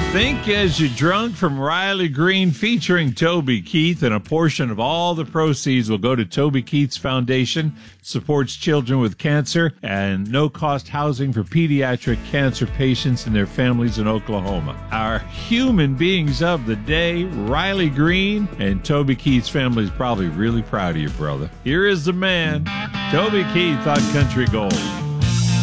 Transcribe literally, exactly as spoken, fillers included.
Think As You're Drunk from Riley Green featuring Toby Keith, and a portion of all the proceeds will go to Toby Keith's Foundation, supports children with cancer, and no-cost housing for pediatric cancer patients and their families in Oklahoma. Our human beings of the day, Riley Green, and Toby Keith's family is probably really proud of you, brother. Here is the man, Toby Keith on Country Gold.